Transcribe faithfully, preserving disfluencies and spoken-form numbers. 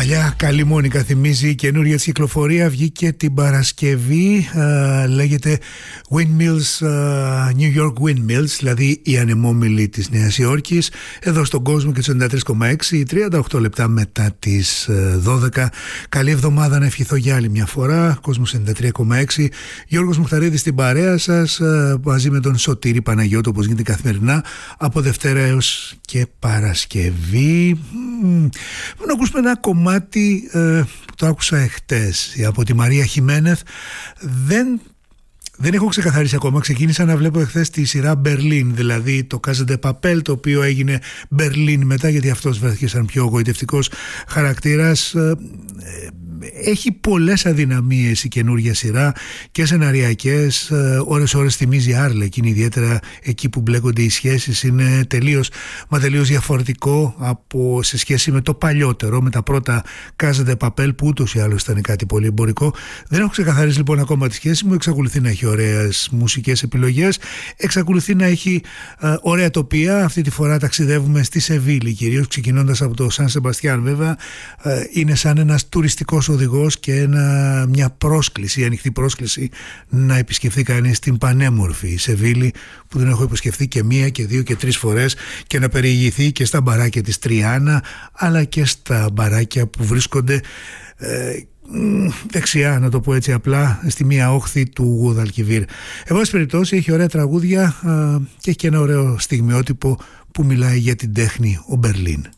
Παλιά καλή Μόνικα θυμίζει, η καινούργια της κυκλοφορία βγήκε την Παρασκευή, uh, λέγεται Windmills, uh, New York Windmills, δηλαδή η ανεμόμυλη της Νέας Υόρκης, εδώ στον κόσμο και ενενήντα τρία κόμμα έξι, τριάντα οκτώ λεπτά μετά τις δώδεκα. Καλή εβδομάδα να ευχηθώ για άλλη μια φορά, κόσμος ενενήντα τρία κόμμα έξι. Γιώργος Μουχταρίδης στην παρέα σας, uh, μαζί με τον Σωτήρη Παναγιώτο, όπως γίνεται καθημερινά από Δευτέρα έως και Παρασκευή. Mm. Να ακούσουμε ένα κομμάτι ε, που το άκουσα εχτες από τη Μαρία Χιμένεθ. Δεν, δεν έχω ξεκαθαρίσει ακόμα. Ξεκίνησα να βλέπω εχθές τη σειρά Berlin, δηλαδή το Casa de Papel, το οποίο έγινε Berlin μετά, γιατί αυτός βρέθηκε σαν πιο εγωιτευτικός χαρακτήρας. Ε, έχει πολλές αδυναμίες η καινούργια σειρά και σεναριακές, ώρες ώρες θυμίζει Άρλεκιν, ιδιαίτερα εκεί που μπλέκονται οι σχέσεις, είναι τελείως μα τελείως διαφορετικό από, σε σχέση με το παλιότερο, με τα πρώτα Casa de Papel, που ούτως ή άλλως ήταν κάτι πολύ εμπορικό. Δεν έχω ξεκαθαρίσει λοιπόν ακόμα τη σχέση μου, εξακολουθεί να έχει ωραίες μουσικές επιλογές, εξακολουθεί να έχει ε, ωραία τοπία. Αυτή τη φορά ταξιδεύουμε στη Σεβίλη, κυρίως ξεκινώντας από το Σαν Σεμπαστιάν. Βέβαια ε, είναι σαν ένας τουριστικός οδηγός και ένα, μια πρόσκληση, ανοιχτή πρόσκληση να επισκεφθεί κανείς την πανέμορφη Σεβίλη, που την έχω επισκεφθεί και μία και δύο και τρεις φορές, και να περιηγηθεί και στα μπαράκια της Τριάνα, αλλά και στα μπαράκια που βρίσκονται ε, δεξιά, να το πω έτσι απλά, στη μία όχθη του Γουδαλκιβίρ. Εν πάση περιπτώσει έχει ωραία τραγούδια ε, και έχει και ένα ωραίο στιγμιότυπο που μιλάει για την τέχνη, ο Μπερλίν.